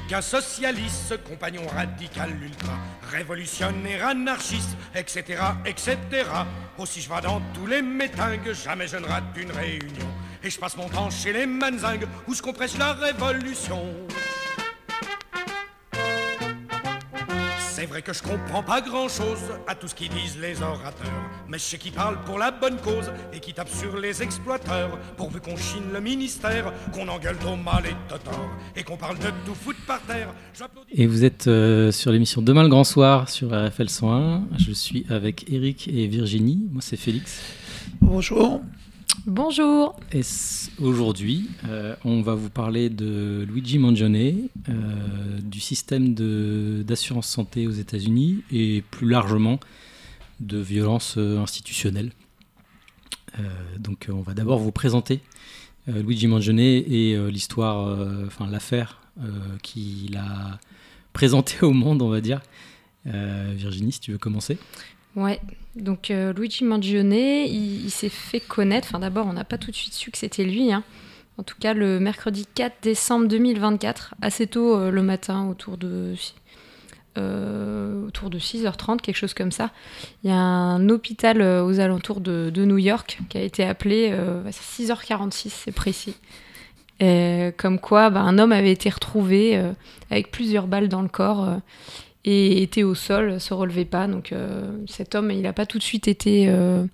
républicain, socialiste, compagnon radical, ultra, révolutionnaire, anarchiste, etc., etc. Aussi je vais dans tous les métingues, jamais je ne rate une réunion. Et je passe mon temps chez les manzingues, où se compresse la révolution. C'est vrai que je comprends pas grand-chose à tout ce qu'ils disent les orateurs, mais je sais qu'ils parlent pour la bonne cause et qu'ils tapent sur les exploiteurs, pourvu qu'on chine le ministère, qu'on engueule Thomas et Totor et qu'on parle de tout foutre par terre. Et vous êtes sur l'émission Demain le Grand Soir sur RFL 101. Je suis avec Eric et Virginie. Moi, c'est Félix. Bonjour. Bonjour. Et aujourd'hui, on va vous parler de Luigi Mangione, du système d'assurance santé aux États-Unis et plus largement de violence institutionnelle. Donc, on va d'abord vous présenter Luigi Mangione et l'histoire, l'affaire qu'il a présentée au monde, on va dire. Virginie, si tu veux commencer. Ouais, donc Luigi Mangione, il s'est fait connaître, d'abord on n'a pas tout de suite su que c'était lui, hein. En tout cas le mercredi 4 décembre 2024, assez tôt le matin, autour de 6h30, quelque chose comme ça. Il y a un hôpital aux alentours de New York qui a été appelé, 6h46 c'est précis. Comme quoi un homme avait été retrouvé avec plusieurs balles dans le corps et était au sol, se relevait pas. Donc cet homme, il n'a pas tout de suite été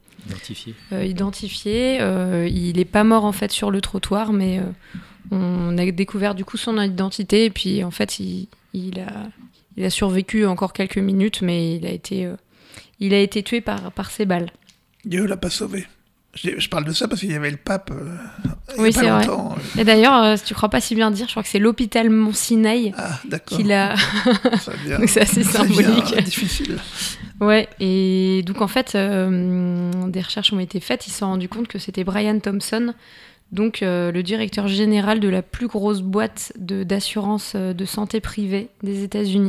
identifié. Il n'est pas mort en fait sur le trottoir, mais on a découvert du coup son identité. Et puis en fait, il a survécu encore quelques minutes, mais il a été tué par ses balles. Dieu l'a pas sauvé. Je parle de ça parce qu'il y avait le pape oui, il y a pas longtemps. Vrai. Et d'ailleurs, si tu crois pas si bien dire, je crois que c'est l'hôpital Mont-Sinaï qui l'a... donc c'est assez symbolique. Ça difficile. Ouais, et donc en fait, des recherches ont été faites, ils se sont rendus compte que c'était Brian Thompson, donc le directeur général de la plus grosse boîte d'assurance de santé privée des États-Unis.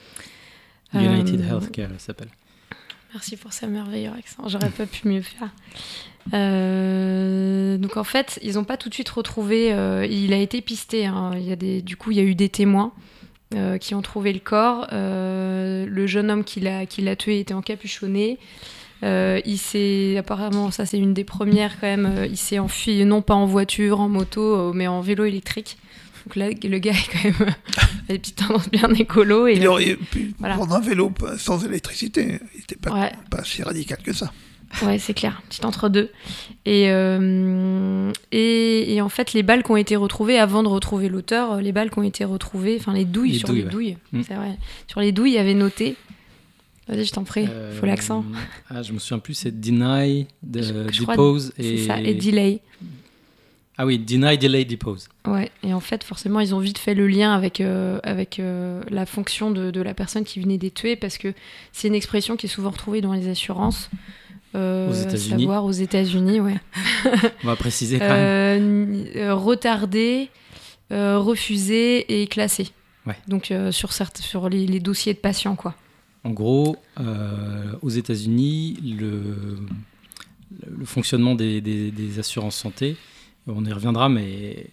United Healthcare, elle s'appelle. Merci pour ce merveilleux accent, j'aurais pas pu mieux faire. Donc en fait, ils n'ont pas tout de suite retrouvé. Il a été pisté. Hein. Du coup, il y a eu des témoins qui ont trouvé le corps. Le jeune homme qui l'a tué était encapuchonné. Apparemment, ça c'est une des premières quand même. Il s'est enfui non pas en voiture, en moto, mais en vélo électrique. Donc là, le gars est quand même des petites tendances bien écolo. Il aurait pu prendre un vélo sans électricité. Il n'était pas si radical que ça. Ouais, c'est clair, petit entre-deux. Et en fait, les balles qui ont été retrouvées, avant de retrouver l'auteur, les balles qui ont été retrouvées, les douilles, sur les douilles, c'est vrai. Sur les douilles, il y avait noté... Vas-y, je t'en prie, il faut l'accent. Je me souviens plus, c'est deny, depose et... C'est ça, et delay. Ah oui, deny, delay, depose. Ouais, et en fait, forcément, ils ont vite fait le lien avec la fonction de la personne qui venait d'être tuée, parce que c'est une expression qui est souvent retrouvée dans les assurances. Aux États-Unis. Savoir aux États-Unis, ouais. On va préciser quand même. Retardé, refusé et classé. Ouais. Donc sur les dossiers de patients, quoi. En gros, aux États-Unis, le fonctionnement des assurances santé, on y reviendra, mais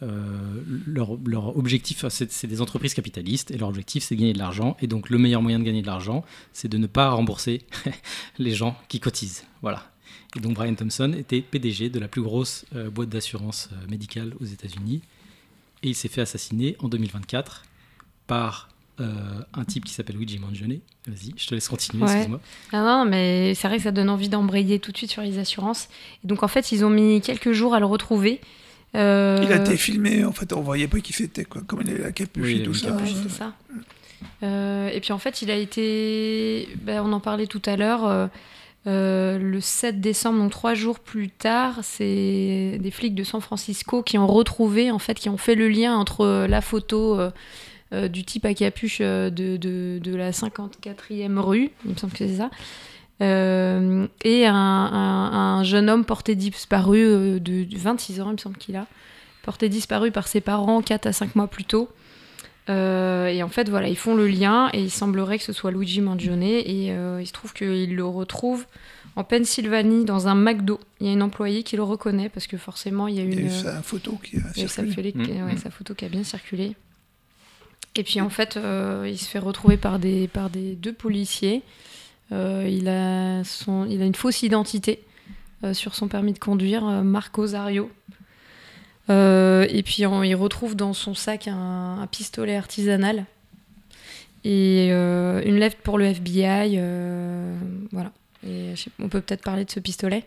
leur objectif, c'est des entreprises capitalistes et leur objectif, c'est de gagner de l'argent. Et donc, le meilleur moyen de gagner de l'argent, c'est de ne pas rembourser les gens qui cotisent. Voilà. Et donc, Brian Thompson était PDG de la plus grosse boîte d'assurance médicale aux États-Unis. Et il s'est fait assassiner en 2024 par un type qui s'appelle Luigi Mangione. Vas-y, je te laisse continuer, excuse-moi. Non, mais c'est vrai que ça donne envie d'embrayer tout de suite sur les assurances. Et donc, en fait, ils ont mis quelques jours à le retrouver. Il a été filmé, en fait, on voyait pas qui c'était, quoi. Comme il avait la capuche et tout ça. Ouais, c'est ça. Et puis en fait, il a été... on en parlait tout à l'heure, le 7 décembre, donc 3 jours plus tard, c'est des flics de San Francisco qui ont retrouvé, en fait, qui ont fait le lien entre la photo du type à capuche de la 54e rue, il me semble que c'est ça, et un jeune homme porté disparu de 26 ans, il me semble qu'il a, porté disparu par ses parents 4 à 5 mois plus tôt. Et en fait, voilà, ils font le lien et il semblerait que ce soit Luigi Mangione et il se trouve qu'il le retrouve en Pennsylvanie dans un McDo. Il y a une employée qui le reconnaît parce que forcément, il y a une... sa photo qui a circulé. Sa photo qui a bien circulé. Et puis en fait, il se fait retrouver par des deux policiers. Il a une fausse identité sur son permis de conduire, Marc Osario. Et puis il retrouve dans son sac un pistolet artisanal et une lettre pour le FBI. Voilà. Et on peut peut-être parler de ce pistolet.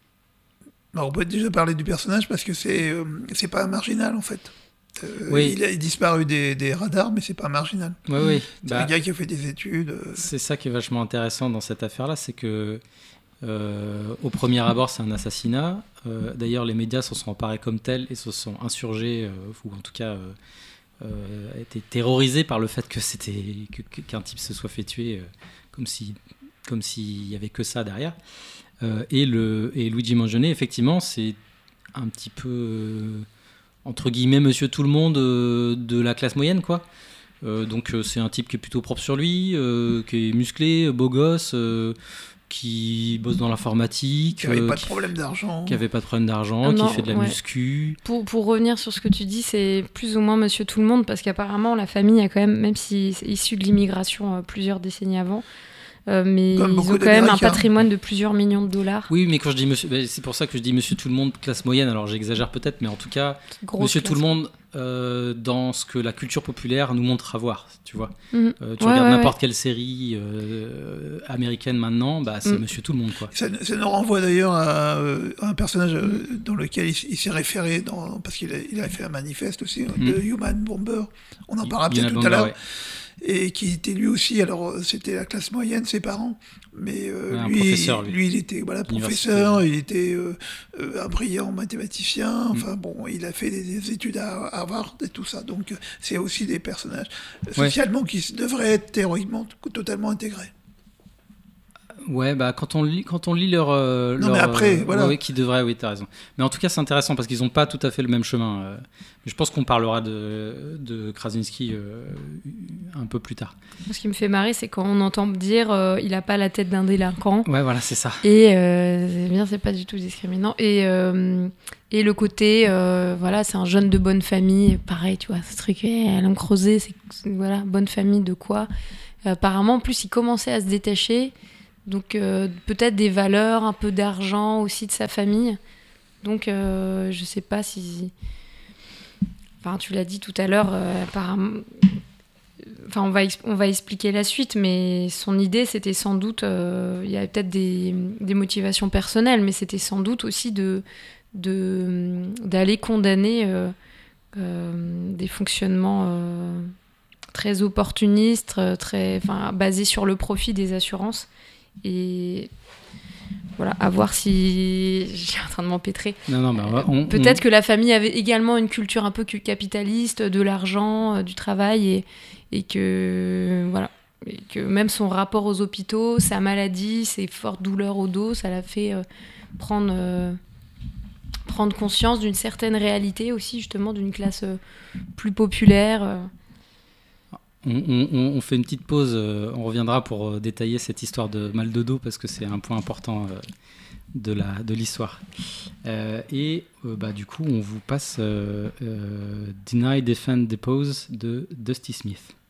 On peut déjà parler du personnage parce que c'est pas un marginal en fait. Oui. Il a disparu des radars, mais c'est pas marginal. Oui. C'est un gars qui a fait des études. C'est ça qui est vachement intéressant dans cette affaire-là, c'est que au premier abord, c'est un assassinat. D'ailleurs, les médias s'en sont emparés comme tels et se sont insurgés, ou en tout cas été terrorisés par le fait qu'un type se soit fait tuer, comme s'il y avait que ça derrière. Et Luigi Mangione, effectivement, c'est un petit peu entre guillemets monsieur tout le monde de la classe moyenne, quoi. Donc c'est un type qui est plutôt propre sur lui, qui est musclé, beau gosse, qui bosse dans l'informatique, qui n'avait pas de problème d'argent, qui fait de la muscu. Pour revenir sur ce que tu dis, c'est plus ou moins monsieur tout le monde, parce qu'apparemment la famille a quand même, même si c'est issu de l'immigration plusieurs décennies avant, mais ils ont quand même un patrimoine de plusieurs millions de dollars. Oui, mais quand je dis monsieur, c'est pour ça que je dis monsieur tout le monde, classe moyenne, alors j'exagère peut-être, mais en tout cas, monsieur tout le monde dans ce que la culture populaire nous montre à voir, tu vois. Tu regardes n'importe quelle série américaine maintenant, c'est monsieur tout le monde, quoi. Ça nous renvoie d'ailleurs à un personnage dans lequel il s'est référé, parce qu'il a fait un manifeste aussi, de Human Bomber, on en parlera peut-être tout à l'heure. Ouais. Et qui était lui aussi, alors c'était la classe moyenne, ses parents, mais lui il était professeur, il était un brillant mathématicien, enfin bon, il a fait des études à Harvard et tout ça, donc c'est aussi des personnages socialement qui devraient être théoriquement totalement intégrés. Ouais, quand on lit leur mais après, voilà. Oui, qui devrait, oui, t'as raison. Mais en tout cas, c'est intéressant parce qu'ils n'ont pas tout à fait le même chemin. Je pense qu'on parlera de Krasinski un peu plus tard. Ce qui me fait marrer, c'est quand on entend dire il n'a pas la tête d'un délinquant. Ouais, voilà, c'est ça. Et c'est pas du tout discriminant. Et le côté, c'est un jeune de bonne famille. Pareil, tu vois, ce truc, Alain Crozet, c'est bonne famille de quoi. Apparemment, en plus, il commençait à se détacher. Donc peut-être des valeurs, un peu d'argent aussi de sa famille. Donc je sais pas si... Enfin, tu l'as dit tout à l'heure, apparemment... Enfin, on va expliquer la suite, mais son idée, c'était sans doute... Il y avait peut-être des motivations personnelles, mais c'était sans doute aussi d'aller condamner des fonctionnements très opportunistes, basés sur le profit des assurances. Et voilà, à voir si... J'ai en train de m'empêtrer. Peut-être que la famille avait également une culture un peu capitaliste, de l'argent, du travail, et que même son rapport aux hôpitaux, sa maladie, ses fortes douleurs au dos, ça l'a fait prendre conscience d'une certaine réalité aussi, justement, d'une classe plus populaire. On fait une petite pause, on reviendra pour détailler cette histoire de mal de dos parce que c'est un point important de l'histoire. Du coup, on vous passe Deny, Defend, Depose de Dusty Smith.